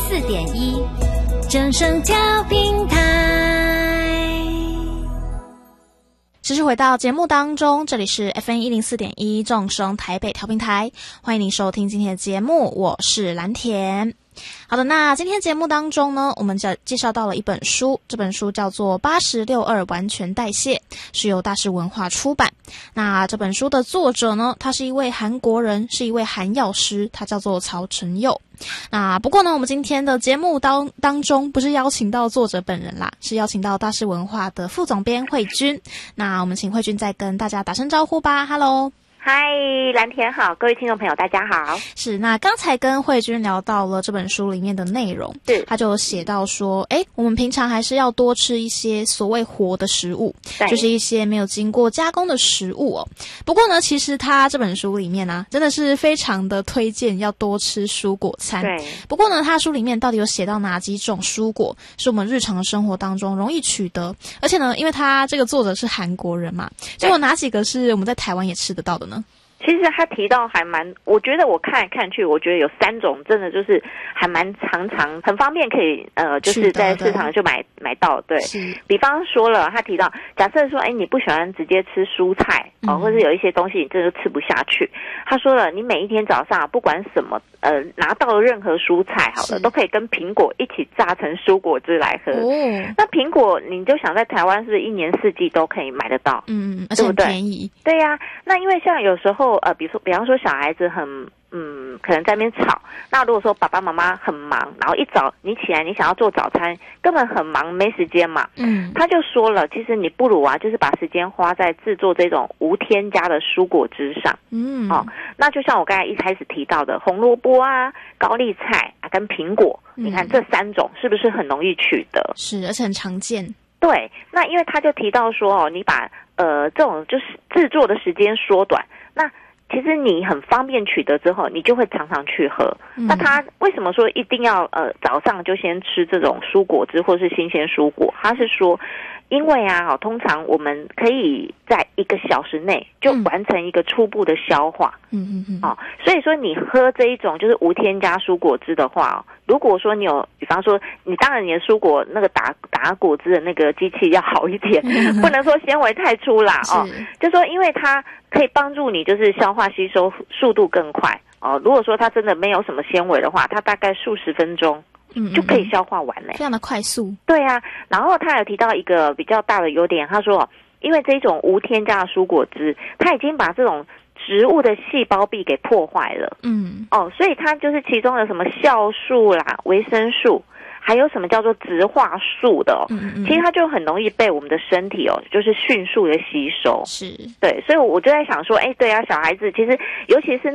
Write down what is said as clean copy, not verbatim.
104.1正声调频台。 持续回到节目当中，这里是 FM104.1 正声台北调频台，欢迎您收听今天的节目，我是蓝田。好的，那今天节目当中呢，我们介绍到了一本书，这本书叫做《8062完全代谢》，是由大是文化出版。那这本书的作者呢，他是一位韩国人，是一位韩药师，他叫做曹承佑。那不过呢，我们今天的节目当中不是邀请到作者本人啦，是邀请到大是文化的副总编慧君。那我们请慧君再跟大家打声招呼吧。 Hello。 嗨，蓝田好，各位听众朋友大家好。 是，那刚才跟慧君聊到了这本书里面的内容， 是， 他就写到说，我们平常还是要多吃一些所谓活的食物，就是一些没有经过加工的食物哦。不过呢，其实他这本书里面啊，真的是非常的推荐要多吃蔬果餐。 对。 不过呢，他书里面到底有写到哪几种蔬果是我们日常的生活当中容易取得？而且呢，因为他这个作者是韩国人嘛，结果哪几个是我们在台湾也吃得到的呢？ 其实他提到还蛮，我觉得我看来看去，我觉得有3种真的就是还蛮常很方便可以就是在市场就买到。对，比方说了，他提到假设说你不喜欢直接吃蔬菜或者有一些东西你真的吃不下去，他说了，你每一天早上不管什么拿到任何蔬菜好了，都可以跟苹果一起榨成蔬果汁来喝。那苹果你就想在台湾是不是1年4季都可以买得到？ 而且很便宜。 对呀，那因为像有时候比方说小孩子可能在那边吵，那如果说爸爸妈妈很忙，然后一早你起来你想要做早餐，根本很忙没时间嘛。他就说了，其实你不如就是把时间花在制作这种无添加的蔬果汁上。那就像我刚才一开始提到的红萝卜啊、高丽菜啊跟苹果，你看这3种是不是很容易取得？ 是，而且很常见。 对，那因为他就提到说你把这种就是制作的时间缩短，那其实你很方便取得之后，你就会常常去喝。那他为什么说一定要早上就先吃这种蔬果汁或是新鲜蔬果？他是说，因为通常我们可以在1个小时内就完成一个初步的消化。所以说你喝这一种就是无添加蔬果汁的话，如果说你有，比方说你当然你的蔬果那个打果汁的那个机器要好一点，不能说纤维太粗啦就说因为它可以帮助你就是消化吸收速度更快如果说它真的没有什么纤维的话，它大概数十分钟就可以消化完嘞， 非常的快速。 对啊，然后他有提到一个比较大的优点，他说因为这种无添加的蔬果汁，它已经把这种植物的细胞壁给破坏了。所以它就是其中的什么酵素啦、维生素，还有什么叫做植化素的其实它就很容易被我们的身体就是迅速的吸收。 是， 对，所以我就在想说，对啊，小孩子其实尤其是